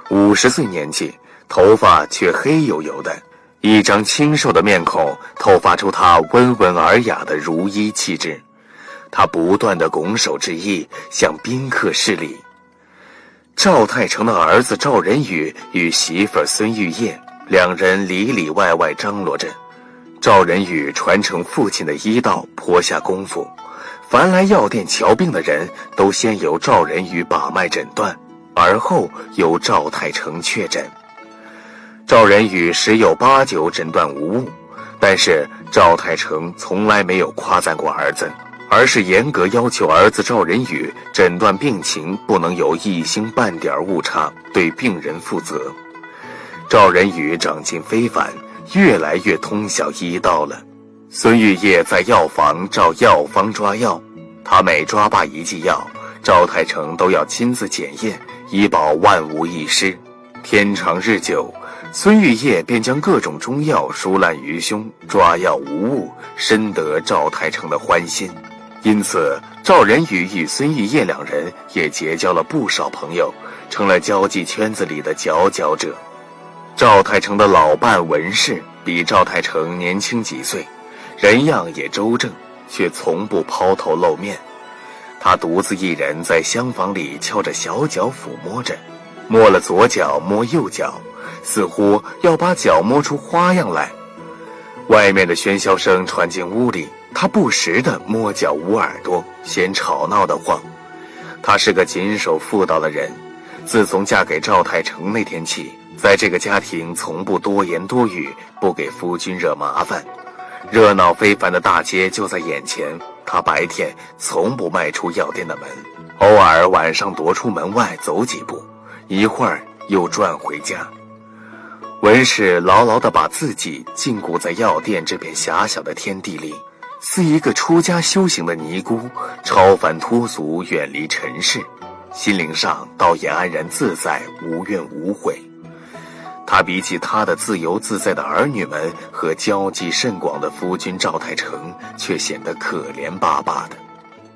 50岁年纪，头发却黑黝黝的，一张清瘦的面孔透发出他温文尔雅的儒医气质。他不断地拱手致意，向宾客施礼。赵太成的儿子赵仁宇与媳妇孙玉叶两人里里外外张罗着。赵仁宇传承父亲的医道，颇下功夫，凡来药店瞧病的人都先由赵仁宇把脉诊断，而后由赵太成确诊。赵仁宇10有8九诊断无误，但是赵太成从来没有夸赞过儿子，而是严格要求儿子赵仁宇诊断病情不能有一星半点误差，对病人负责。赵仁宇长进非凡，越来越通晓医道了。孙玉叶在药房照药方抓药，他每抓罢一剂药，赵太成都要亲自检验，以保万无一失。天长日久，孙玉叶便将各种中药疏烂于胸，抓药无误，深得赵太成的欢心。因此赵仁宇与孙玉叶两人也结交了不少朋友，成了交际圈子里的佼佼者。赵太成的老伴文氏比赵太成年轻几岁，人样也周正，却从不抛头露面。他独自一人在厢房里翘着小脚抚摸着，摸了左脚摸右脚，似乎要把脚摸出花样来。外面的喧嚣声传进屋里，他不时地摸脚捂耳朵，嫌吵闹得慌。他是个谨守妇道的人，自从嫁给赵太成那天起，在这个家庭从不多言多语，不给夫君惹麻烦。热闹非凡的大街就在眼前，他白天从不迈出药店的门，偶尔晚上踱出门外走几步，一会儿又转回家。文氏牢牢地把自己禁锢在药店这片狭小的天地里，似一个出家修行的尼姑，超凡脱俗，远离尘世，心灵上倒也安然自在，无怨无悔。他比起他的自由自在的儿女们和交际甚广的夫君赵太成，却显得可怜巴巴的。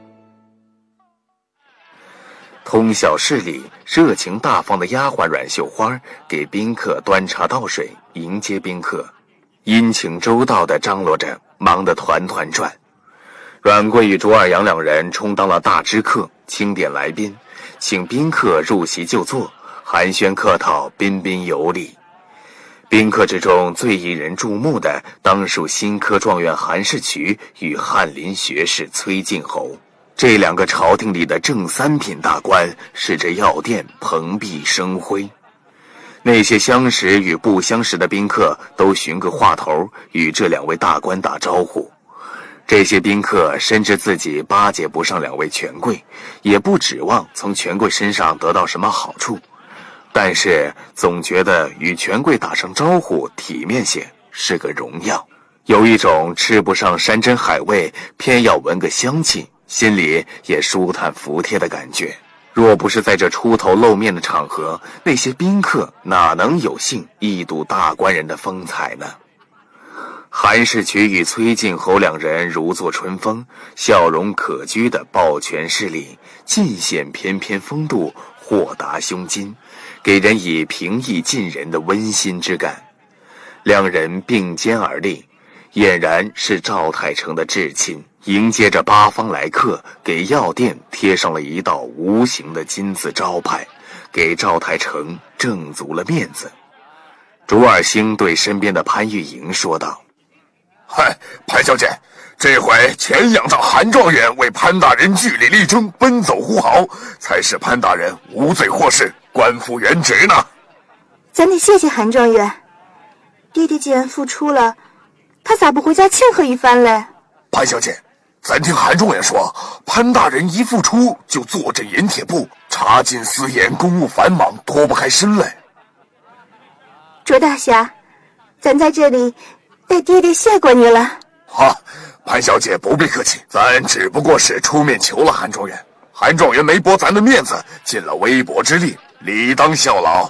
通晓事理、热情大方的丫鬟阮秀花给宾客端茶倒水，迎接宾客，殷勤周到地张罗着，忙得团团转。阮贵与卓尔阳两人充当了大知客，清点来宾，请宾客入席就坐，寒暄客套，彬彬有礼。宾客之中最引人注目的，当属新科状元韩世渠与翰林学士崔敬侯。这两个朝廷里的正三品大官，使这药店蓬荜生辉。那些相识与不相识的宾客都寻个话头，与这两位大官打招呼。这些宾客深知自己巴结不上两位权贵，也不指望从权贵身上得到什么好处，但是总觉得与权贵打声招呼体面些，是个荣耀，有一种吃不上山珍海味，偏要闻个香气，心里也舒坦服帖的感觉。若不是在这出头露面的场合，那些宾客哪能有幸一睹大官人的风采呢？韩世渠与崔敬侯两人如坐春风，笑容可掬地抱拳施礼，尽显翩翩风度，豁达胸襟，给人以平易近人的温馨之感。两人并肩而立，俨然是赵太成的至亲，迎接着八方来客，给药店贴上了一道无形的金字招牌，给赵太成挣足了面子。卓尔兴对身边的潘玉莹说道： 嗨，潘小姐，这回前2仗韩状元为潘大人据理力争，奔走呼号，才使潘大人无罪获释，官复原职呢。 咱得谢谢韩状元，爹爹既然复出了，他咋不回家庆贺一番嘞？ 潘小姐，咱听韩状元说，潘大人一复出就坐镇盐铁部，查禁私盐，公务繁忙，脱不开身来。 卓大侠，咱在这里代爹爹谢过你了。 哈，潘小姐不必客气，咱只不过是出面求了韩状元，韩状元没驳咱的面子，尽了微薄之力，理当效劳。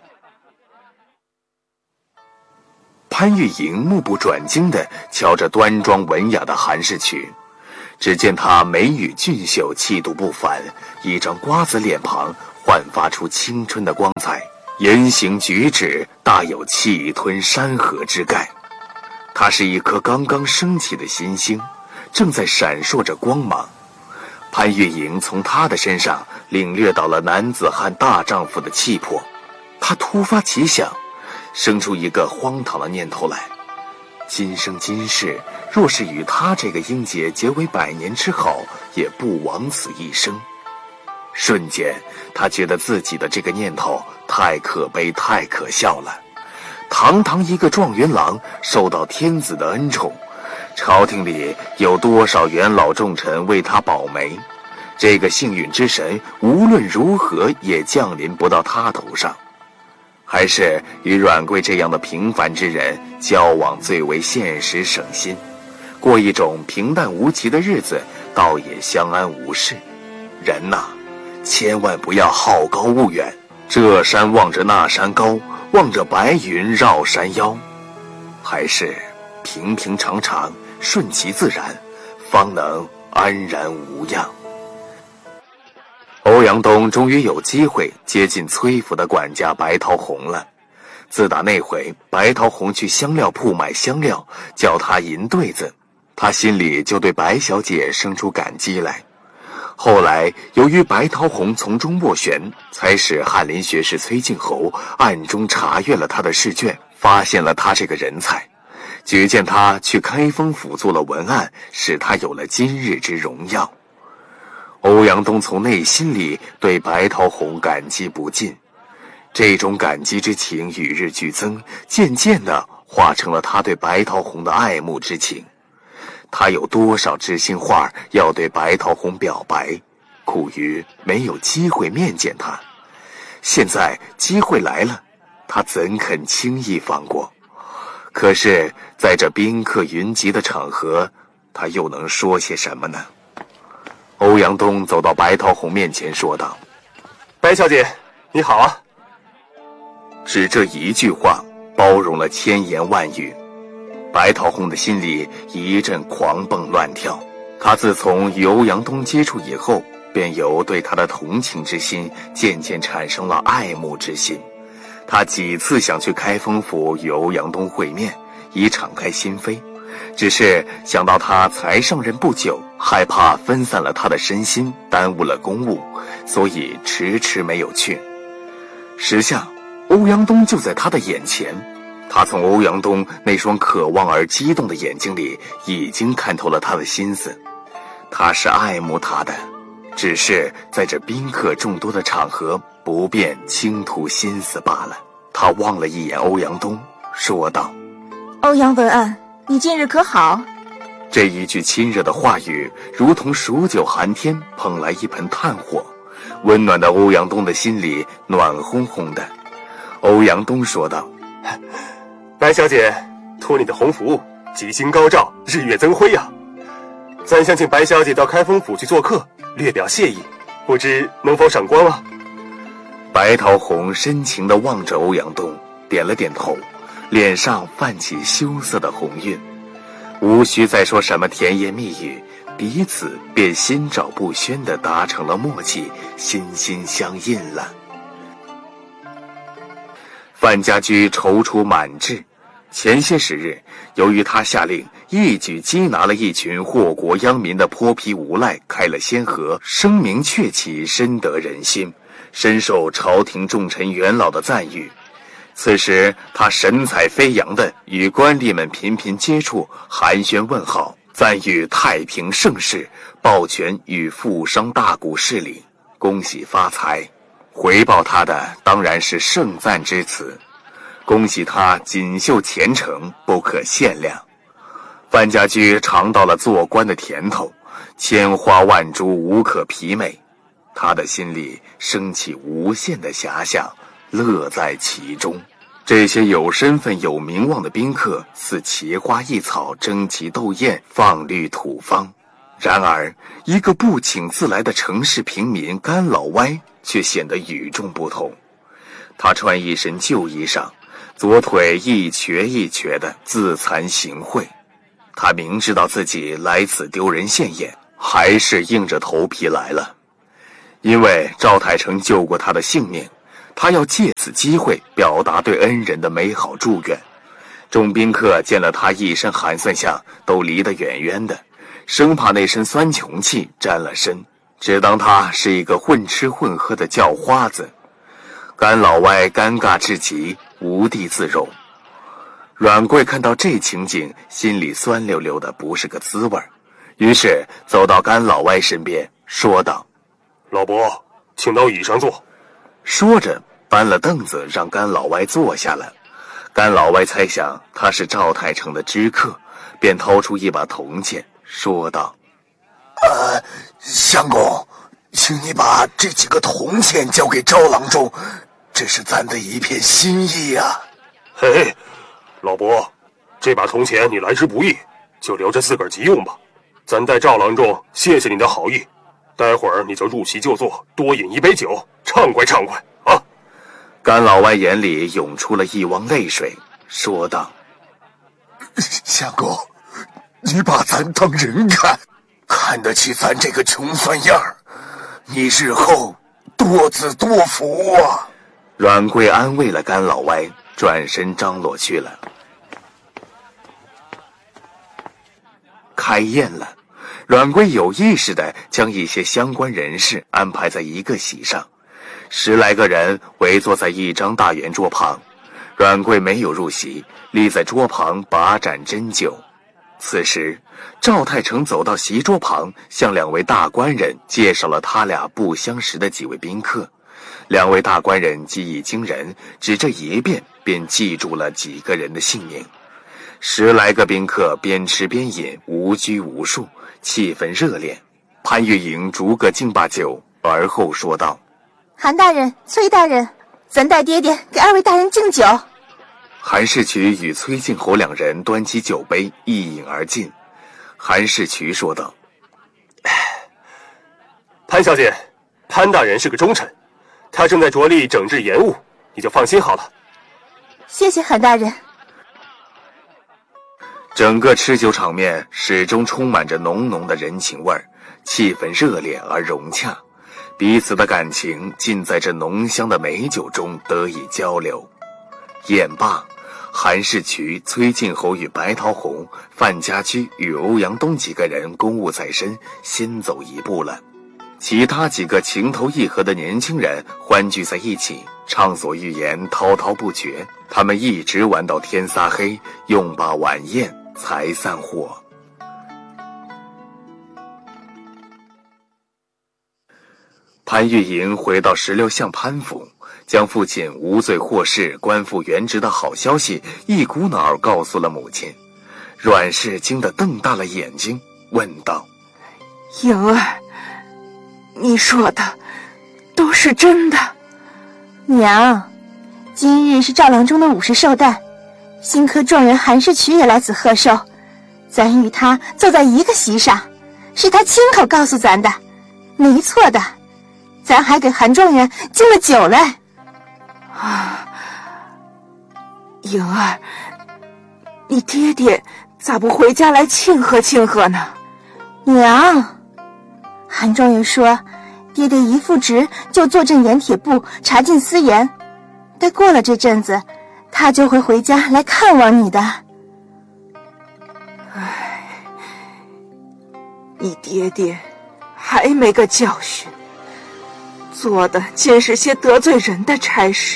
潘玉莹目不转睛地瞧着端庄文雅的韩世渠，只见他眉宇俊秀，气度不凡，一张瓜子脸庞焕发出青春的光彩， 言行举止大有气吞山河之概。他是一颗刚刚升起的新星，正在闪烁着光芒。潘月莹从他的身上领略到了男子汉大丈夫的气魄。他突发奇想，生出一个荒唐的念头来：今生今世，若是与他这个英杰结为100年之好，也不枉此一生。瞬间，他觉得自己的这个念头太可悲，太可笑了。堂堂一个状元郎，受到天子的恩宠，朝廷里有多少元老重臣为他保媒，这个幸运之神无论如何也降临不到他头上。还是与阮贵这样的平凡之人交往最为现实省心，过一种平淡无奇的日子，倒也相安无事。人呐，千万不要好高骛远，这山望着那山高，望着白云绕山腰。还是平平常常，顺其自然，方能安然无恙。欧阳东终于有机会接近崔府的管家白桃红了。自打那回白桃红去香料铺买香料，叫他银对子，他心里就对白小姐生出感激来。后来由于白桃红从中斡旋，才使翰林学士崔敬侯暗中查阅了他的试卷，发现了他这个人才，举荐他去开封府做了文案，使他有了今日之荣耀。欧阳东从内心里对白桃红感激不尽，这种感激之情与日俱增，渐渐地化成了他对白桃红的爱慕之情。他有多少知心话要对白桃红表白，苦于没有机会面见他。现在机会来了，他怎肯轻易放过？可是在这宾客云集的场合，他又能说些什么呢？欧阳东走到白桃红面前说道： 白小姐你好啊。 只这一句话包容了千言万语，白桃红的心里一阵狂蹦乱跳。他自从与欧阳东接触以后，便由对他的同情之心渐渐产生了爱慕之心。他几次想去开封府与欧阳东会面，以敞开心扉，只是想到他才上任不久，害怕分散了他的身心，耽误了公务，所以迟迟没有去。时下欧阳东就在他的眼前，他从欧阳东那双渴望而激动的眼睛里已经看透了他的心思。他是爱慕他的，只是在这宾客众多的场合不便倾吐心思罢了。他望了一眼欧阳东，说道： 欧阳文案，你近日可好？ 这一句亲热的话语如同数九寒天捧来一盆炭火，温暖的欧阳东的心里暖烘烘的。欧阳东说道： 白小姐，托你的鸿福，吉星高照，日月增辉呀！咱想请白小姐到开封府去做客，略表谢意，不知能否赏光啊？ 白桃红深情地望着欧阳东，点了点头，脸上泛起羞涩的红晕。无需再说什么甜言蜜语，彼此便心照不宣地达成了默契，心心相印了。范家驹踌躇满志，前些时日，由于他下令一举缉拿了一群祸国殃民的泼皮无赖，开了先河，声名鹊起，深得人心，深受朝廷重臣元老的赞誉。此时他神采飞扬地与官吏们频频接触，寒暄问好，赞誉太平盛世，抱拳与富商大贾势力恭喜发财。回报他的当然是盛赞之词，恭喜他锦绣前程，不可限量。范家驹尝到了做官的甜头，千花万株无可媲美，他的心里升起无限的遐想，乐在其中。这些有身份有名望的宾客似奇花异草，争奇斗艳，放绿土方。然而一个不请自来的城市平民甘老歪却显得与众不同。他穿一身旧衣裳，左腿一瘸一瘸的自惭形秽。他明知道自己来此丢人现眼，还是硬着头皮来了。因为赵太成救过他的性命， 他要借此机会表达对恩人的美好祝愿。众宾客见了他一身寒酸相，都离得远远的，生怕那身酸穷气沾了身，只当他是一个混吃混喝的叫花子。甘老歪尴尬至极，无地自容。阮贵看到这情景，心里酸溜溜的，不是个滋味，于是走到甘老歪身边，说道：“ 老伯，请到椅上坐。” 说着搬了凳子让甘老歪坐下了。甘老歪猜想他是赵太成的知客，便掏出一把铜钱，说道：“ 相公，请你把这几个铜钱交给赵郎中，这是咱的一片心意啊。” 嘿，老伯，这把铜钱你来之不易，就留着自个儿急用吧。咱代赵郎中谢谢你的好意，待会儿你就入席就坐，多饮一杯酒，畅快畅快啊！ 甘老歪眼里涌出了一汪泪水，说道：“ 相公，你把咱当人看，看得起咱这个穷酸样儿，你日后多子多福啊！” 阮贵安慰了甘老歪，转身张罗去了。开宴了，阮贵有意识地将一些相关人士安排在一个席上，10来个人围坐在一张大圆桌旁。阮贵没有入席，立在桌旁把盏斟酒。此时赵太成走到席桌旁，向2位大官人介绍了他俩不相识的几位宾客。2位大官人技艺惊人，只这一遍便记住了几个人的姓名。10来个宾客边吃边饮，无拘无束，气氛热烈。潘玉莹逐个敬罢酒，而后说道：“ 韩大人、崔大人，咱带爹爹给2位大人敬酒。” 韩世渠与崔敬侯2人端起酒杯一饮而尽。韩世渠说道：“ 潘小姐，潘大人是个忠臣，他正在着力整治盐务，你就放心好了。” 谢谢韩大人。 整个吃酒场面始终充满着浓浓的人情味儿，气氛热烈而融洽，彼此的感情尽在这浓香的美酒中得以交流。宴罢，韩世渠、崔敬侯与白桃红、范家驹与欧阳东几个人公务在身，先走一步了。其他几个情投意合的年轻人欢聚在一起，畅所欲言，滔滔不绝。他们一直玩到天撒黑，用罢晚宴才散伙。潘玉莹回到16巷潘府，将父亲无罪获释、官复原职的好消息一股脑告诉了母亲。阮氏惊得瞪大了眼睛，问道：“ 莹儿，你说的都是真的？” 娘，今日是赵郎中的50寿诞，新科状元韩世渠也来此贺寿，咱与他坐在一个席上，是他亲口告诉咱的，没错的。咱还给韩状元敬了酒嘞。 莹儿，你爹爹咋不回家来庆贺庆贺呢？ 娘，韩状元说爹爹一复职就坐镇盐铁部查禁私盐，待过了这阵子他就会回家来看望你的。 你爹爹还没个教训，做的尽是些得罪人的差事。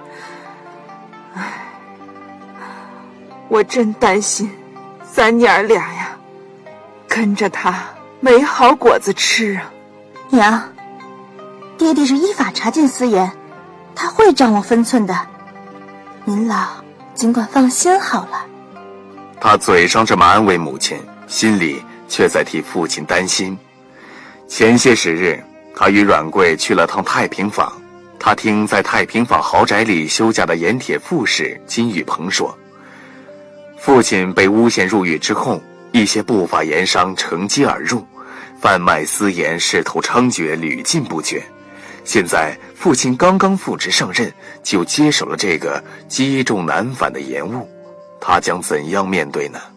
我真担心咱娘儿俩呀，跟着他没好果子吃啊。 娘，爹爹是依法查禁私盐，他会掌握分寸的，您老尽管放心好了。 他嘴上这么安慰母亲，心里却在替父亲担心。前些时日，他与阮贵去了趟太平坊，他听在太平坊豪宅里休假的盐铁副使金玉鹏说，父亲被诬陷入狱之后，一些不法盐商乘机而入，贩卖私盐势头猖獗，屡禁不绝。现在父亲刚刚复职上任，就接手了这个积重难返的盐务，他将怎样面对呢？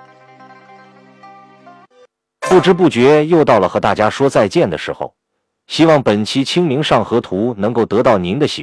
不知不觉又到了和大家说再见的时候， 希望本期《清明上河图》能够得到您的喜